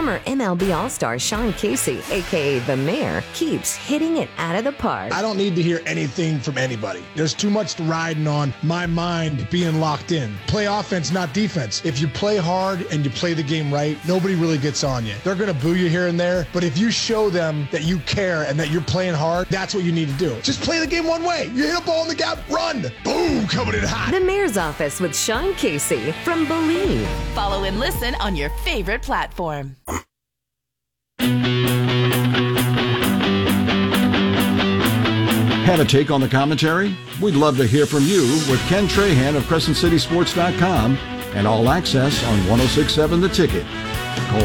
Former MLB All-Star Sean Casey, a.k.a. The Mayor, keeps hitting it out of the park. I don't need to hear anything from anybody. There's too much riding on my mind being locked in. Play offense, not defense. If you play hard and you play the game right, nobody really gets on you. They're going to boo you here and there, but if you show them that you care and that you're playing hard, that's what you need to do. Just play the game one way. You hit a ball in the gap, run. Boom, coming in hot. The Mayor's Office with Sean Casey from Believe. Follow and listen on your favorite platform. Have a take on the commentary? We'd love to hear from you with Ken Trahan of CrescentCitySports.com and All Access on 106.7 The Ticket. Call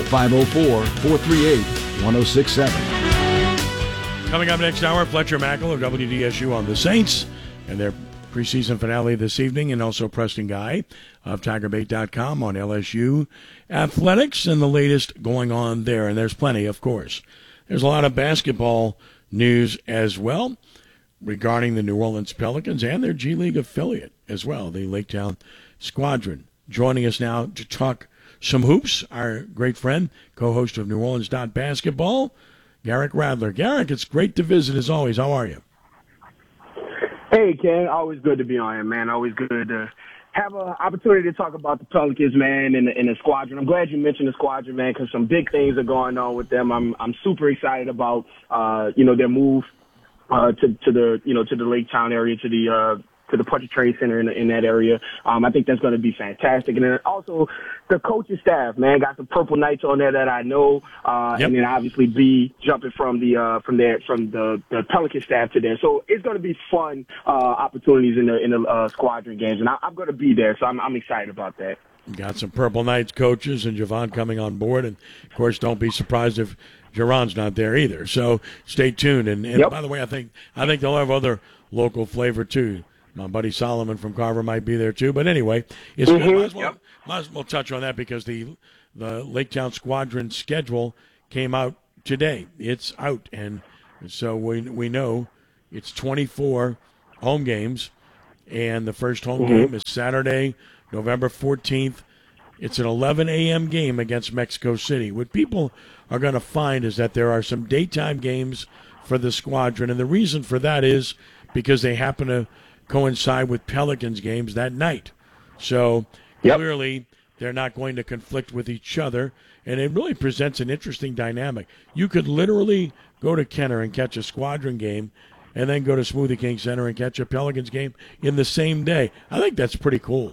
504-438-1067. Coming up next hour, Fletcher Mackel of WDSU on the Saints and their preseason finale this evening, and also Preston Guy of TigerBait.com on LSU athletics and the latest going on there. And there's plenty, of course. There's a lot of basketball news as well regarding the New Orleans Pelicans and their G League affiliate as well, the Lake Town Squadron. Joining us now to talk some hoops, our great friend, co-host of New Orleans Basketball, Garrick Radler. Garrick, it's great to visit as always. How are you? Hey, Ken. Always good to be on here, man. Always good to have an opportunity to talk about the Pelicans, man, and the Squadron. I'm glad you mentioned the Squadron, man, because some big things are going on with them. I'm super excited about, their move to the Lake Town area, to the Puncher Trade Center in that area. I think that's going to be fantastic. And then also the coaching staff, man, got some Purple Knights on there that I know. And then obviously B jumping from the Pelican staff to there. So it's going to be fun opportunities in the Squadron games, and I'm going to be there. So I'm excited about that. Got some Purple Knights coaches and Javon coming on board, and of course, don't be surprised if Jaron's not there either. So stay tuned. And by the way, I think they'll have other local flavor too. My buddy Solomon from Carver might be there too. But anyway, might as well touch on that because the Lake Town Squadron schedule came out today. It's out, and so we know it's 24 home games, and the first home game is Saturday, November 14th. It's an 11 a.m. game against Mexico City. What people are going to find is that there are some daytime games for the Squadron, and the reason for that is because they happen to coincide with Pelicans games that night. So clearly they're not going to conflict with each other, and it really presents an interesting dynamic. You could literally go to Kenner and catch a Squadron game and then go to Smoothie King Center and catch a Pelicans game in the same day. I think that's pretty cool.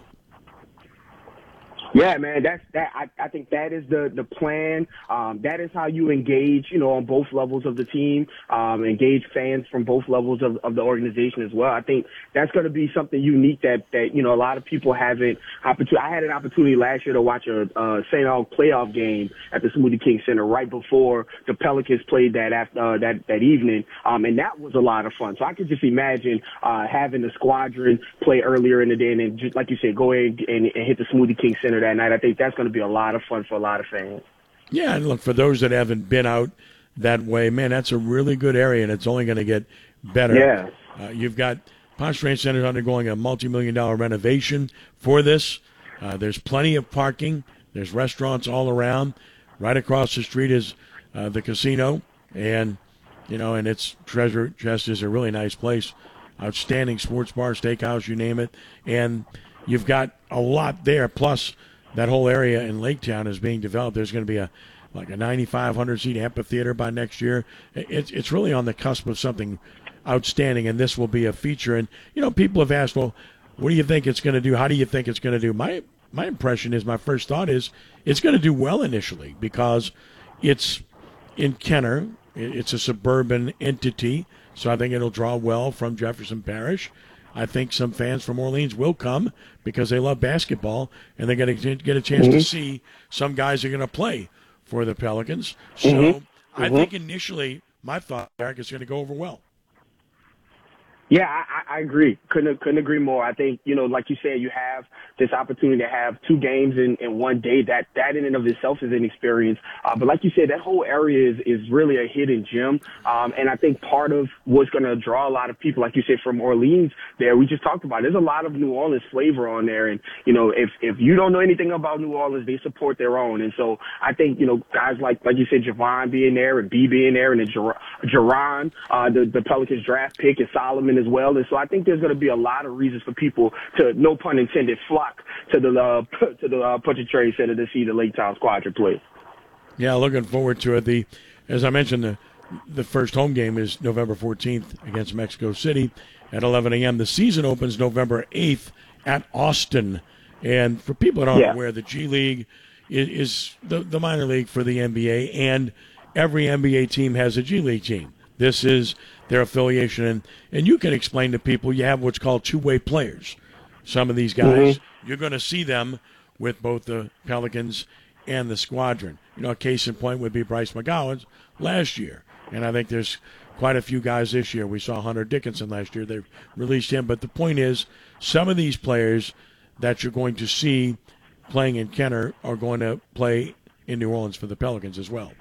Yeah, man, I think that is the plan. That is how you engage, on both levels of the team, engage fans from both levels of the organization as well. I think that's going to be something unique that a lot of people haven't. I had an opportunity last year to watch a St. Aug playoff game at the Smoothie King Center right before the Pelicans played that evening, and that was a lot of fun. So I could just imagine having the Squadron play earlier in the day and then, just like you said, go ahead and hit the Smoothie King Center that night. I think that's going to be a lot of fun for a lot of fans. Yeah, and look, for those that haven't been out that way, man, that's a really good area, and it's only going to get better. Yeah. You've got Ponce Train Center undergoing a multi-million-dollar renovation for this. There's plenty of parking. There's restaurants all around. Right across the street is the casino, and it's Treasure Chest is a really nice place. Outstanding sports bar, steakhouse, you name it. And you've got a lot there, plus that whole area in Lake Town is being developed. There's going to be a 9,500-seat amphitheater by next year. It's really on the cusp of something outstanding, and this will be a feature. And, people have asked, well, what do you think it's going to do? How do you think it's going to do? My impression is, my first thought is, it's going to do well initially because it's in Kenner. It's a suburban entity, so I think it'll draw well from Jefferson Parish. I think some fans from Orleans will come because they love basketball, and they're going to get a chance to see some guys are going to play for the Pelicans. So I think initially my thought, Eric, is going to go over well. Yeah, I agree. Couldn't agree more. I think, like you said, you have this opportunity to have 2 games in one day. That in and of itself is an experience. But like you said, that whole area is really a hidden gem. And I think part of what's going to draw a lot of people, like you said, from Orleans there, we just talked about, there's a lot of New Orleans flavor on there. And, if you don't know anything about New Orleans, they support their own. And so I think, guys like you said, Javon being there and B being there and then Jaron, the Pelicans draft pick, and Solomon as well. And so I think there's going to be a lot of reasons for people to, no pun intended, flock to the Punch Trade Center to see the Lake Town Squadron play. Yeah, looking forward to it. As I mentioned, the first home game is November 14th against Mexico City at 11 a.m. The season opens November 8th at Austin. And for people that aren't aware, the G League is the minor league for the NBA, and every NBA team has a G League team. This is their affiliation. And you can explain to people you have what's called two-way players. Some of these guys, you're going to see them with both the Pelicans and the Squadron. A case in point would be Bryce McGowan last year. And I think there's quite a few guys this year. We saw Hunter Dickinson last year. They released him. But the point is, some of these players that you're going to see playing in Kenner are going to play in New Orleans for the Pelicans as well.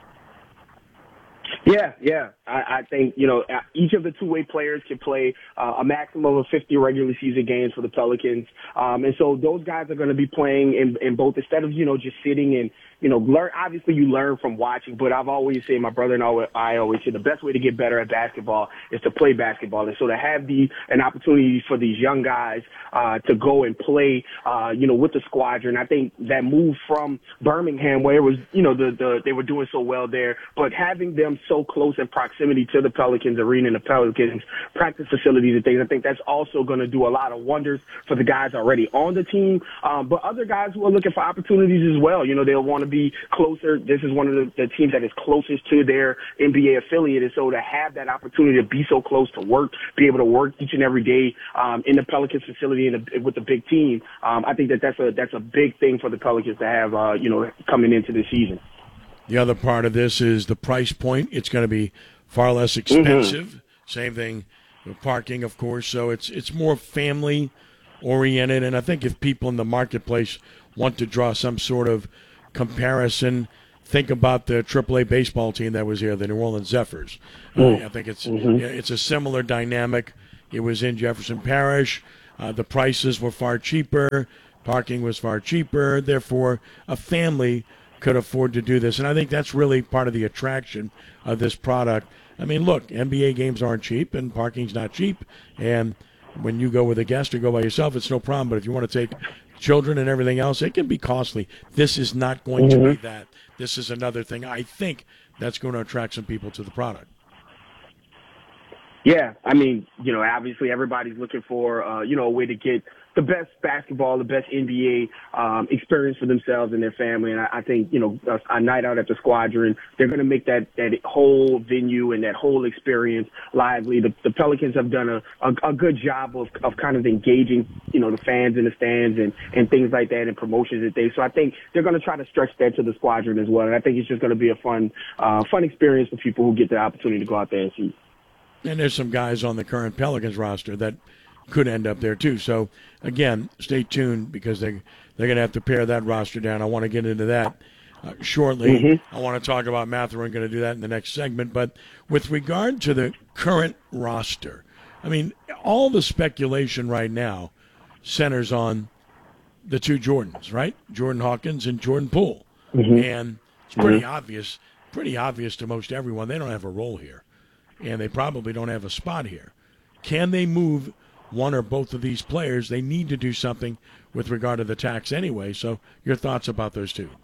Yeah. I think, each of the two-way players can play a maximum of 50 regular season games for the Pelicans. And so those guys are going to be playing in both, instead of, just sitting and, learn. Obviously, you learn from watching, but I've always said, my brother and I always say, the best way to get better at basketball is to play basketball. And so to have an opportunity for these young guys to go and play, with the Squadron, I think that move from Birmingham, where it was, they were doing so well there, but having them so close in proximity to the Pelicans arena and the Pelicans practice facilities and things, I think that's also going to do a lot of wonders for the guys already on the team, but other guys who are looking for opportunities as well. They'll want to be closer. This is one of the teams that is closest to their NBA affiliate, and so to have that opportunity to be so close to work, be able to work each and every day in the Pelicans facility and with the big team, I think that's a big thing for the Pelicans to have, coming into the season. The other part of this is the price point. It's going to be far less expensive. Same thing with parking, of course. So it's more family oriented, and I think if people in the marketplace want to draw some sort of comparison, think about the AAA baseball team that was here, the New Orleans Zephyrs. I think it's a similar dynamic. It was in Jefferson Parish. The prices were far cheaper. Parking was far cheaper. Therefore, a family could afford to do this. And I think that's really part of the attraction of this product. I mean, look, NBA games aren't cheap, and parking's not cheap. And when you go with a guest or go by yourself, it's no problem. But if you want to take children and everything else, it can be costly. This is not going to be that. This is another thing I think that's going to attract some people to the product. Yeah, I mean, obviously everybody's looking for, a way to get the best basketball, the best NBA experience for themselves and their family. And I think, a night out at the Squadron, they're going to make that whole venue and that whole experience lively. The Pelicans have done a good job of kind of engaging, the fans in the stands and things like that and promotions and things. So I think they're going to try to stretch that to the Squadron as well. And I think it's just going to be a fun experience for people who get the opportunity to go out there and see. And there's some guys on the current Pelicans roster that could end up there too. So, again, stay tuned because they're going to have to pare that roster down. I want to get into that shortly. I want to talk about Mathurin. Going to do that in the next segment. But with regard to the current roster, I mean, all the speculation right now centers on the two Jordans, right? Jordan Hawkins and Jordan Poole. And it's pretty obvious to most everyone they don't have a role here. And they probably don't have a spot here. Can they move one or both of these players? They need to do something with regard to the tax anyway. So your thoughts about those two?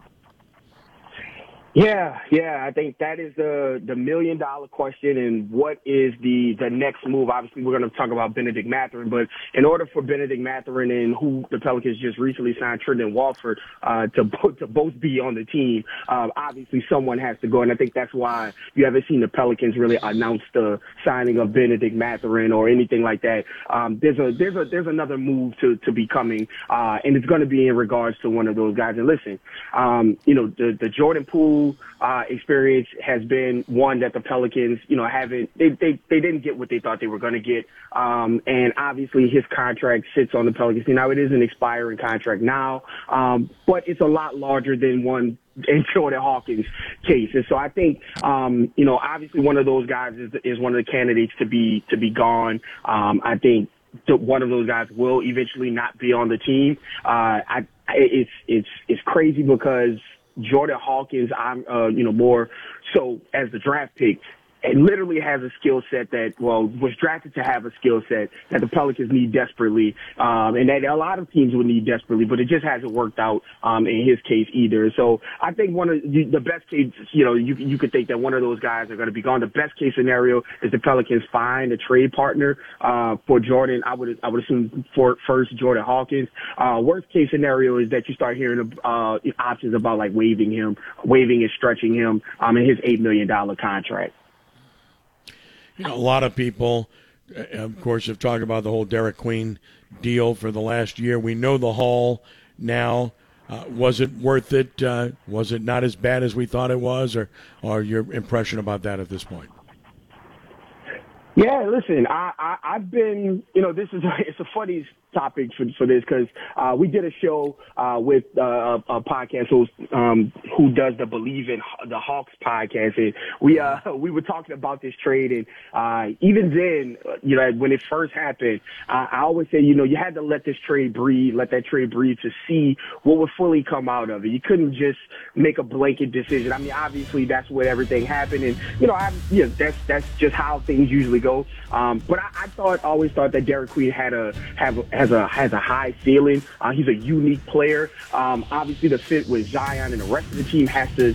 Yeah. I think that is the million-dollar question, and what is the next move? Obviously, we're going to talk about Bennedict Mathurin, but in order for Bennedict Mathurin and who the Pelicans just recently signed, Trendon Watford, to both be on the team, obviously someone has to go, and I think that's why you haven't seen the Pelicans really announce the signing of Bennedict Mathurin or anything like that. There's another move to be coming, and it's going to be in regards to one of those guys. And listen, the Jordan Poole new experience has been one that the Pelicans, they didn't get what they thought they were going to get. And obviously his contract sits on the Pelicans. Now, it is an expiring contract now, but it's a lot larger than one in Jordan Hawkins' case. And so I think, obviously one of those guys is one of the candidates to be gone. I think one of those guys will eventually not be on the team. It's crazy because Jordan Hawkins, more so as the draft pick, and literally has a skill set that, was drafted to have a skill set that the Pelicans need desperately, and that a lot of teams would need desperately, but it just hasn't worked out in his case either. So I think one of the best case, you could think that one of those guys are going to be gone. The best case scenario is the Pelicans find a trade partner for Jordan. I would assume for first Jordan Hawkins. Worst case scenario is that you start hearing options about like waiving and stretching him in his $8 million contract. A lot of people, of course, have talked about the whole Derek Queen deal for the last year. We know the haul now. Was it worth it? Was it not as bad as we thought it was? Or your impression about that at this point? Yeah, listen, I've been, it's a funny topic for this because we did a show with a podcast host who does the Believe in the Hawks podcast, and we were talking about this trade, and even then, when it first happened, I always say, you had to let that trade breathe to see what would fully come out of it. You couldn't just make a blanket decision. I mean, obviously that's what everything happened, and that's just how things usually go. But I always thought that Derek Queen has a high ceiling. He's a unique player. Obviously, the fit with Zion and the rest of the team has to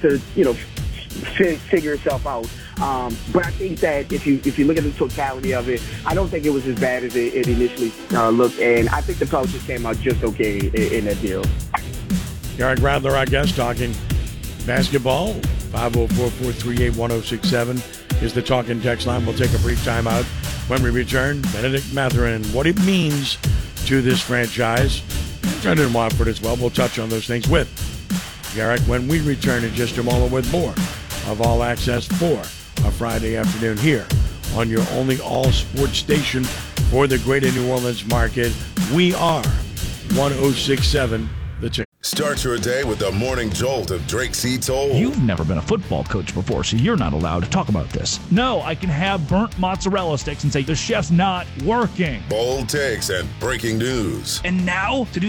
figure itself out. But I think that if you look at the totality of it, I don't think it was as bad as it initially looked, and I think the Pelicans came out just okay in that deal. Garrett Rattler, our guest, talking basketball. 504-438-1067 is the talking text line. We'll take a brief time out. When we return, Benedict Mathurin, what it means to this franchise, and Brendan Watford as well. We'll touch on those things with Garrett when we return in just a moment with more of All Access for a Friday afternoon here on your only all-sports station for the greater New Orleans market. We are 106.7 The Ticket. Start your day with the morning jolt of Drake C. Toll. You've never been a football coach before, so you're not allowed to talk about this. No, I can have burnt mozzarella sticks and say the chef's not working. Bold takes and breaking news. And now, to do